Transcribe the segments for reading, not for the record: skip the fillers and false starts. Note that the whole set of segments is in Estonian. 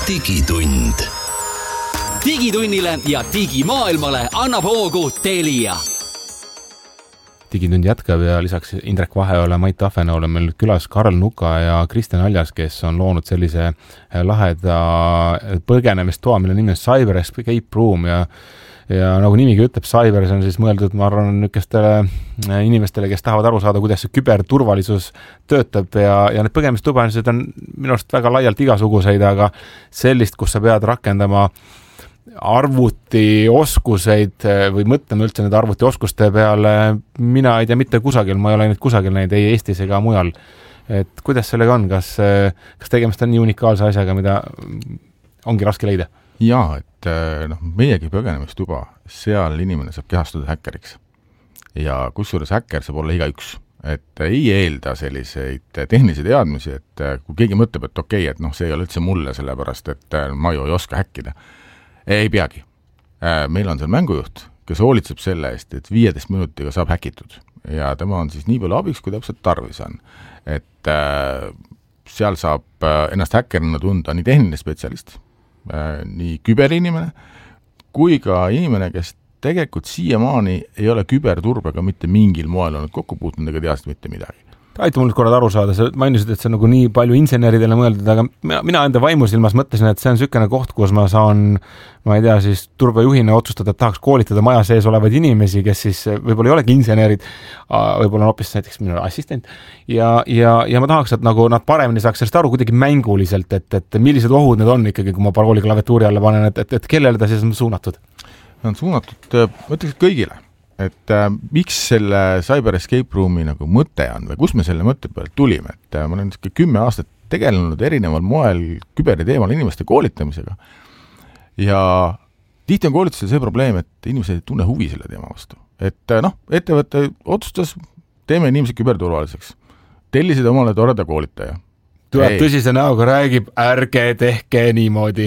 digitund. Digitunnile ja digimaailmale annab hoogu Telia. Digitund jätkab ja lisaks Indrek Vaheole, Mait Ahvenole on meil külas Karl Nuka ja Kristjan Aljas, kes on loonud sellise laheda põgenemistoa, mille nimi on Cyber Escape Room ja nagu nimigi ütleb, Cyber, see on siis mõeldud, ma arvan, nükestele inimestele, kes tahavad aru saada, kuidas see küberturvalisus töötab ja need põgenemistubanised on minu arust väga laialt igasuguseid, aga sellist, kus sa pead rakendama arvutioskuseid või mõtlema üldse need arvutioskuste peale, mina ei tea mitte kusagil, ma ei ole nüüd kusagil neid ei Eestis ega mujal. Et kuidas sellega on? Kas tegemist on nii unikaalse asjaga, mida ongi raske leida? Jaa, et meiegi põgenemistuba, seal inimene saab kehastuda häkkeriks. Ja kusjuures häkker saab olla igaüks. Et ei eelda selliseid tehnilisi teadmisi, et kui keegi mõtleb, et okei, et see ei ole üldse mulle sellepärast, et ma ju ei oska häkkida. Ei peagi. Meil on seal mängujuht, kes hoolitseb selle eest, et 15 minutiga saab häkitud. Ja tema on siis nii palju abiks, kui täpselt tarvis on. Et seal saab ennast häkkerina tunda nii tehniline spetsialist, nii küberinimene, kui ka inimene, kes tegelikult siiamaani ei ole küberturbega mitte mingil moel olnud kokku puutunud ega teadnud mitte midagi. Aita mul korrad aru saada, sa mainisid, et see on nagu nii palju inseneridele mõeldud, aga mina enda vaimusilmas mõtlesin, et see on sükene koht, kus ma saan, ma ei tea, siis turvajuhina otsustada, et tahaks koolitada maja sees olevaid inimesi, kes siis võib-olla ei olegi insenerid, võib-olla on hoopis näiteks minu assistent ja ma tahaks, et nagu nad paremini saaks sellest aru kuidagi mänguliselt, et millised ohud need on ikkagi, kui ma parooli klaviatuuri alla panen, et kellele ta siis on suunatud? On suunatud, ma ütleks kõigile. Et miks selle Cyber Escape Roomi nagu mõte on või kus me selle mõtte peale tulime, et ma olen 10 aastat tegelenud erineval moel küberi teemal inimeste koolitamisega ja tihti on koolitusel see probleem, et inimesed ei tunne huvi selle teema vastu. Et ettevõte otsustas, teeme inimesed küberturvaliseks. Tellisid omale toreda koolitaja. Tuleb tõsise näoga räägib, ärge tehke niimoodi.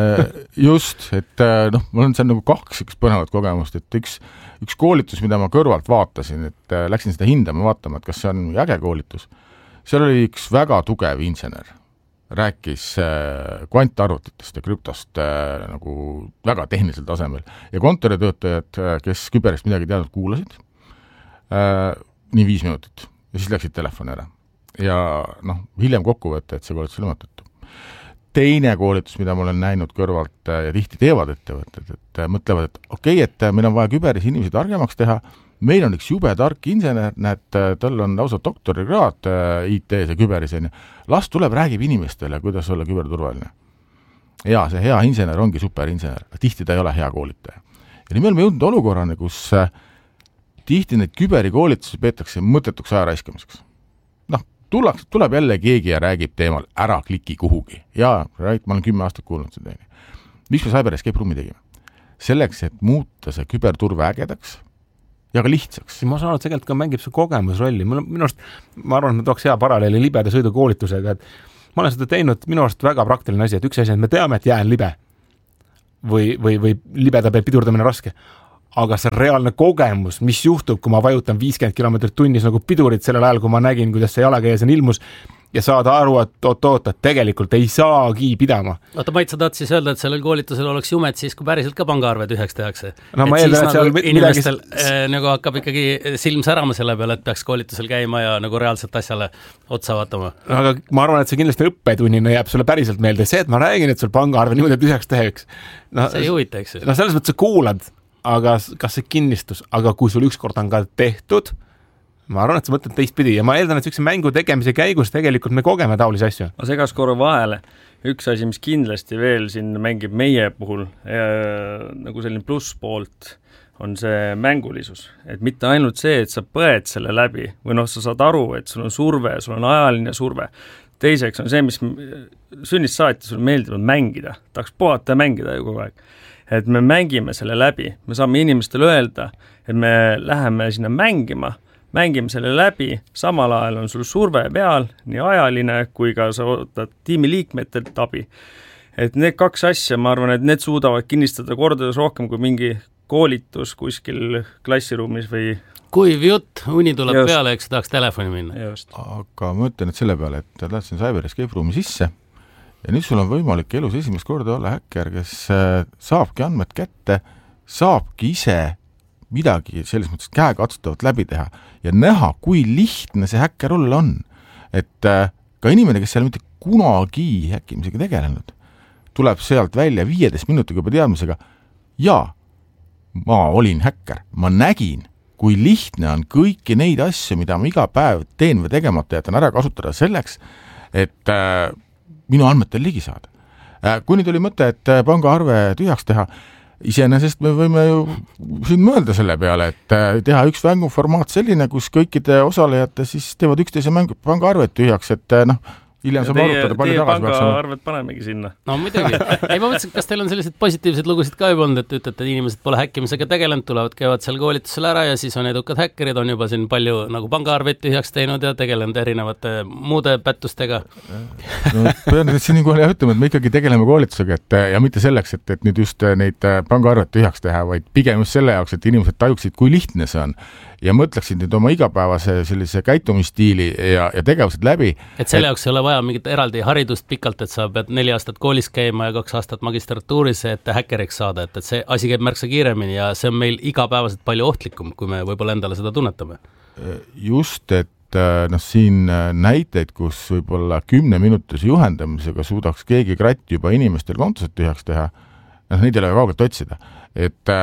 Just, et mul on seal nagu 2 põnevat kogemust, et üks koolitus, mida ma kõrvalt vaatasin, et läksin seda hindama vaatama, et kas see on äge koolitus. Seal oli üks väga tugev insener, rääkis kvantarvutitest ja krüptost nagu väga tehnilisel tasemel ja kontoritöötajad, kes küberist midagi teadnud, kuulasid nii 5 minutit ja siis läksid telefoni ära. Ja hiljem kokkuvõtte, et see koolitus oli mõttetu. Teine koolitus, mida ma olen näinud kõrvalt ja tihti teevad ettevõtted, et mõtlevad, et okei, et meil on vaja küberis inimesi targemaks teha, meil on üks jube tark insener, näed, tal on lausa doktorikraad IT-s ja küberis, las tuleb, räägib inimestele, kuidas olla küberturvaline. Ja see hea insener ongi superinsener, tihti ta ei ole hea koolitaja. Ja nii me oleme jõudnud olukorrani, kus tihti need küberikoolitusi peetakse mõttetuks aja raiskamiseks. Tuleb jälle keegi ja räägib teemal, ära kliki kuhugi. Ja, ma olen 10 aastat kuulnud seda. Miks me Cyber Escape Roomi tegime? Selleks, et muuta see küberturve ägedaks ja ka lihtsaks. Ma saan aru, et tegelikult ka mängib see kogemusrolli. Ma arvan, et me tooks hea paralleeli libeda sõidukoolitusega. Ma olen seda teinud minu arust väga praktiline asi, et üks asi, et me teame, et jää on libe või libeda peal pidurdamine raske. Aga see reaalne kogemus, mis juhtub, kui ma vajutan 50 kilomeetrit tunnis nagu pidurit sellel ajal, kui ma nägin, kuidas see jalakäija siin ilmus ja saada aru, et oot, tegelikult ei saagi pidama. Oota, Mait, sa tahad siis öelda, et sellel koolitusel oleks jumet siis, kui päriselt ka pangaarved üheks tehakse. No, ma eeldan, et seal inimestel nagu hakkab ikkagi silm särama selle peale, et peaks koolitusel käima ja nagu reaalselt asjale otsa vaatama. Aga ma arvan, et see kindlasti õppetunnina jääb sulle päriselt meelde. See, et ma räägin, et sul pangaarve niimoodi üheks teheks. See ei huvita, eks ju. Selles mõttes sa kuulad, aga kas see kinnistus, aga kui sul ükskord on ka tehtud, ma arvan, et sa mõtled teistpidi ja ma eeldan, et sellise mängu tegemise käigus tegelikult me kogeme taolisi asju. Ma segas korra vahele. Üks asi, mis kindlasti veel siin mängib meie puhul nagu selline plusspoolt, on see mängulisus. Et mitte ainult see, et sa põed selle läbi või sa saad aru, et sul on surve, sul on ajaline surve. Teiseks on see, mis sünnist saati sul meeldib mängida. Tahaks puhata ja mängida ju kogu aeg. Et me mängime selle läbi, me saame inimestele öelda, et me läheme sinna mängime selle läbi, samal ajal on sul surve peal, nii ajaline kui ka sa ootad tiimiliikmetelt abi. Et need 2 asja, ma arvan, et need suudavad kinnistada kordades rohkem kui mingi koolitus kuskil klassiruumis või... Kuiv jutt, uni tuleb peale, eks tahaks telefoni minna. Aga ma ütlen, et selle peale, et läksin Cyber Escape Roomi sisse ja nüüd sul on võimalik elus esimest korda olla häkker, kes saabki andmed kätte, saabki ise midagi selles mõttes käekatsutavat läbi teha ja näha, kui lihtne see häkker olla on. Et ka inimene, kes seal mitte kunagi häkkimisega tegelenud, tuleb sealt välja 15 minutiga juba teadmisega, jaa, ma olin häkker, ma nägin, kui lihtne on kõiki neid asju, mida ma iga päev teen või tegemata jätan ära kasutada selleks, et minu andmetel ligi saada. Kui nüüd oli mõte, et pangaarve tühjaks teha, iseenesest me võime ju siin mõelda selle peale, et teha üks mänguformaat selline, kus kõikide osalejate siis teevad üksteise pangaarvet tühjaks, et hiljem saab arutada, palju tagasi peaks olema. Arved panemegi sinna. No muidugi. Ei, ma mõtlesin, kas teil on sellised positiivsed lugusid ka juba olnud, et ütlete, et inimesed pole häkkimisega tegelenud, tulevad, käivad seal koolitusel ära ja siis on edukad häkkerid, on juba siin palju nagu pangaarveid tühjaks teinud ja tegelenud erinevate muude pättustega. No, pean siin nii kohe ütlema, et me ikkagi tegeleme koolitusega ja mitte selleks, et nüüd just neid pangaarvet tühjaks teha, vaid pigem just selle jaoks, et inimesed tajuksid, kui lihtne see on ja mõtleksid nüüd oma igapäevase sellise käitumisstiili ja tegevused läbi. Et selle jaoks ei ole vaja mingit eraldi haridust pikalt, et sa pead 4 aastat koolis käima ja 2 aastat magistratuuris, et häkkeriks saada, et see asi käib märksa kiiremini ja see on meil igapäevaselt palju ohtlikum, kui me võib-olla endale seda tunnetame. Just, et siin näiteid, kus võib-olla 10-minutise juhendamisega suudaks keegi kratt juba inimestel kontosid tühjaks teha, neid ei ole kaugelt otsida. Et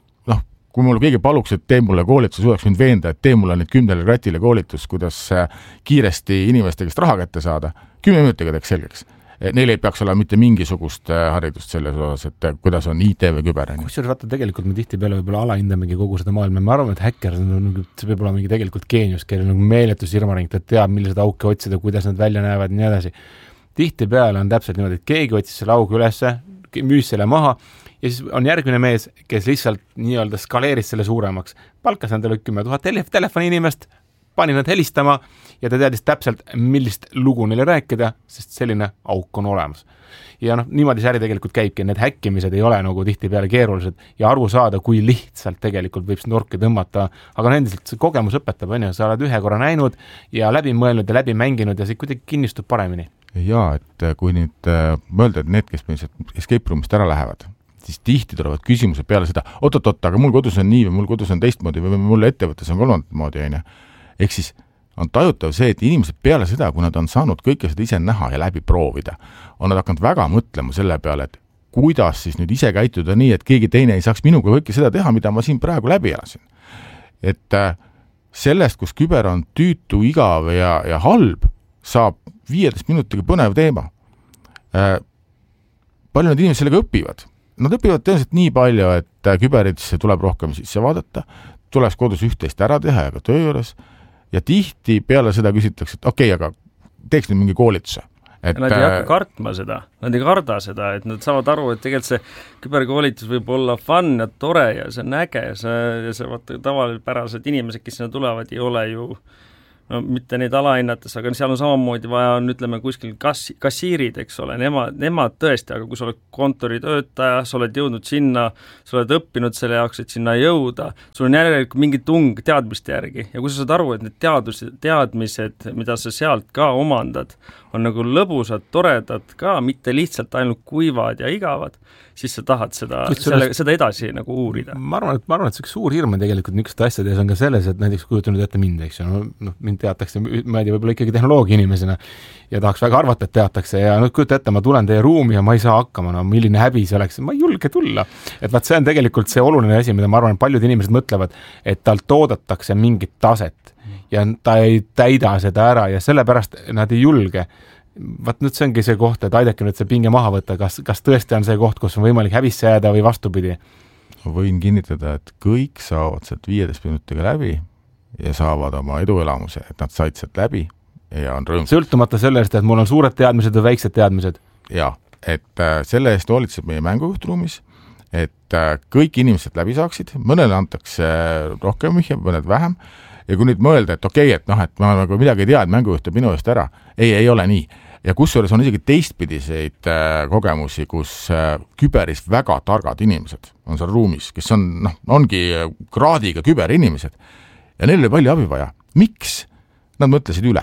kui mul keegi paluks, et tee mulle koolitus, suudaks mind veenda, et tee mulle nüüd 10 kratile koolitus, kuidas kiiresti inimeste käest raha kätte saada, 10 minutiga teeks selgeks. Neil ei peaks olla mitte mingisugust haridust selles osas, et kuidas on IT või küber. Kusjuures vaata, tegelikult me tihtipeale võib-olla alahindamegi kogu seda maailma. Ma arvan, et häkker, see võib olla mingi tegelikult geenius, kellel on meeletus irmaring, ta teab, millised auke otsida, kuidas nad välja näevad ja nii edasi. Tihtipeale on täpselt niimoodi, et keegi otsis selle augu ülesse, müüs selle maha ja siis on järgmine mees, kes lihtsalt nii-öelda skaleeris selle suuremaks. Palkas endale 10 000 telefoni inimest, pani nad helistama ja ta teadis täpselt, millist lugu neile rääkida, sest selline auk on olemas. Ja niimoodi see äri tegelikult käibki, need häkkimised ei ole nagu tihtipeale keerulised ja aru saada, kui lihtsalt tegelikult võib norki tõmmata, aga endiselt see kogemus õpetab, sa oled ühe korra näinud ja läbi mõelnud ja läbi mänginud ja see kuidagi kinnistub paremini. Jaa, et kui nüüd mõelda, et need, kes escape roomist ära lähevad, siis tihti tulevad küsimused peale seda, oot, aga mul kodus on nii või mul kodus on teistmoodi või mul ettevõttes on kolmandat moodi. Ehk siis on tajutav see, et inimesed peale seda, kui nad on saanud kõike seda ise näha ja läbi proovida, on nad hakanud väga mõtlema selle peale, et kuidas siis nüüd ise käituda nii, et keegi teine ei saaks minuga kõike seda teha, mida ma siin praegu läbi elasin. Et sellest, kus küber on tüütu, igav ja halb, saab 15 minutiga põnev teema. Palju need inimesed sellega õpivad? Nad õpivad tõenäoliselt nii palju, et küberitisse tuleb rohkem sisse vaadata, tuleks kodus üht-teist ära teha ja ka töö juures ja tihti peale seda küsitakse, et okei, aga teeks nüüd mingi koolituse. Nad ei hakka kartma seda, nad ei karda seda, et nad saavad aru, et tegelikult see küberkoolitus võib olla fun ja tore ja see on äge ja see vaata, tavalipärased inimesed, kes sinna tulevad, ei ole ju mitte neid alahinnates, aga seal on samamoodi vaja on, ütleme, kuskil kassiirid, eks ole, nemad tõesti, aga kui sa oled kontoritöötaja, sa oled jõudnud sinna, sa oled õppinud selle jaoks, et sinna jõuda, sul on järelikult mingi tung teadmiste järgi ja kui sa saad aru, et need teadmised, mida sa sealt ka omandad, on nagu lõbusad, toredad ka, mitte lihtsalt ainult kuivad ja igavad, siis sa tahad seda edasi nagu uurida. Ma arvan, et see suur hirm on tegelikult niisugust asjades on ka selles, et näiteks kujutanud ette mind, eks ju, mind teatakse, ma ei tea, võib-olla ikkagi tehnoloogia inimesena ja tahaks väga arvata, et teatakse ja kujuta ette, ma tulen teie ruumi ja ma ei saa hakkama, milline häbi see oleks, ma ei julge tulla. Et vaat see on tegelikult see oluline asi, mida ma arvan, paljud inimesed mõtlevad, et talt toodetakse mingit taset ja ta ei täida seda ära ja sellepärast nad ei julge. Vaat nüüd see ongi see koht, et aidake nüüd see pinge maha võtta, kas tõesti on see koht, kus on võimalik häbisse jääda või vastupidi? Võin kinnitada, et kõik saavad sealt 15 minutiga läbi ja saavad oma eduelamuse, et nad said sealt läbi ja on rõõm. Sõltumata sellest, et mul on suured teadmised või väiksed teadmised? Jaa, et selle eest hoolitseb meie mängujuhtruumis, et kõik inimesed läbi saaksid, mõnele antakse rohkem vihje, mõned vähem ja kui nüüd mõelda, et okei, et ma nagu midagi ei tea, et mängujuht teeb minu eest ära, ei ole nii. Ja kusjuures on isegi teistpidiseid kogemusi, kus küberis väga targad inimesed on seal ruumis, kes ongi kraadiga küberinimesed ja neil oli palju abi vaja. Miks? Nad mõtlesid üle.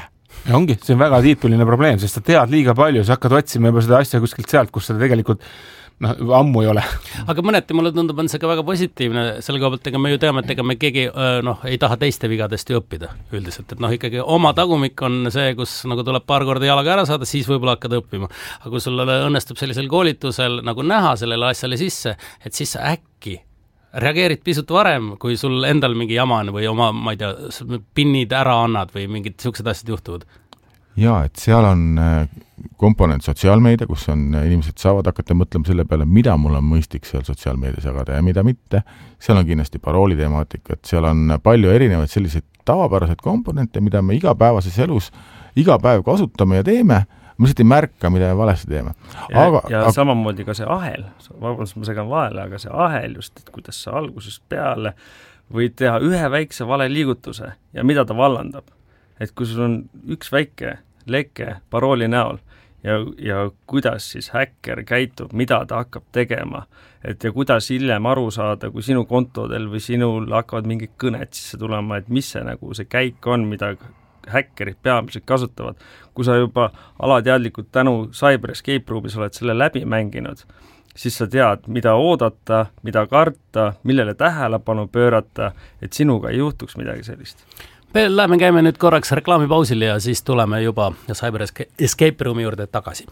Ja ongi, see on väga tiipiline probleem, sest sa tead liiga palju, sa hakkad otsima juba seda asja kuskilt sealt, kus seda tegelikult ammu ei ole. Aga mõneti mulle tundub, on see ka väga positiivne selle koha pealt, ega me ju teame, et ega me keegi ei taha teiste vigadest ju õppida üldiselt, et ikkagi oma tagumik on see, kus nagu tuleb paar korda jalaga ära saada, siis võib-olla hakkad õppima. Aga kui sul õnnestub sellisel koolitusel nagu näha sellele asjale sisse, et siis sa äkki reageerid pisut varem, kui sul endal mingi jama on või oma, ma ei tea, pinnid ära annad või mingid siuksed asjad juhtuvad. Jaa, et seal on komponent sotsiaalmeedia, kus on inimesed saavad hakata mõtlema selle peale, mida mul on mõistlik seal sotsiaalmeedias jagada ja mida mitte. Seal on kindlasti parooli temaatika, et seal on palju erinevaid selliseid tavapäraseid komponente, mida me igapäevases elus iga päev kasutame ja teeme, me lihtsalt ei märka, mida me valesti teeme. Ja samamoodi ka see ahel, vabandust, ma segan vahele, aga see ahel just, et kuidas sa algusest peale võid teha ühe väikse vale liigutuse ja mida ta vallandab. Et kui sul on üks väike leke parooli näol ja kuidas siis häkker käitub, mida ta hakkab tegema, et ja kuidas hiljem aru saada, kui sinu kontodel või sinul hakkavad mingid kõned sisse tulema, et mis see nagu see käik on, mida häkkerid peamiselt kasutavad. Kui sa juba alateadlikult tänu Cyber Escape Roomis oled selle läbi mänginud, siis sa tead, mida oodata, mida karta, millele tähelepanu pöörata, et sinuga ei juhtuks midagi sellist. Läheme käime nüüd korraks reklaamipausile ja siis tuleme juba Cyber Escape Roomi juurde tagasi.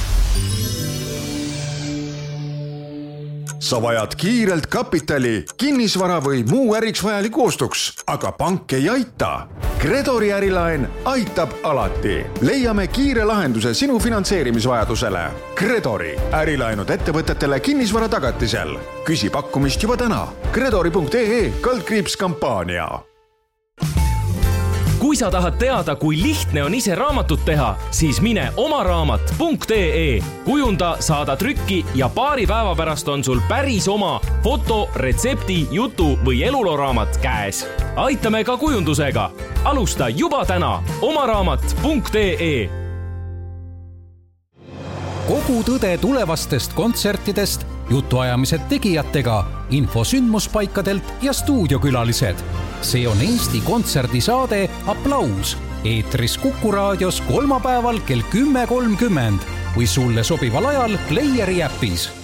Sa vajad kiirelt kapitali, kinnisvara või muu äriks vajaliku ostuks, aga pank ei aita. Credori ärilaen aitab alati. Leiame kiire lahenduse sinu finantseerimisvajadusele. Credori ärilaenud ettevõtetele kinnisvara tagatisel. Küsi pakkumist juba täna. Credori.ee/kampaania. Kui sa tahad teada, kui lihtne on ise raamatut teha, siis mine omaraamat.ee. Kujunda, saada trükki ja paari päeva pärast on sul päris oma foto, retsepti, jutu või eluloraamat käes. Aitame ka kujundusega. Alusta juba täna omaraamat.ee. Kogu tõde tulevastest kontsertidest, jutuajamised tegijatega, info sündmuspaikadelt ja stuudiokülalised. See on Eesti kontserdisaade Applaus. Eetris Kuku raadios kolmapäeval kell 10.30 või sulle sobival ajal Playeri äpis.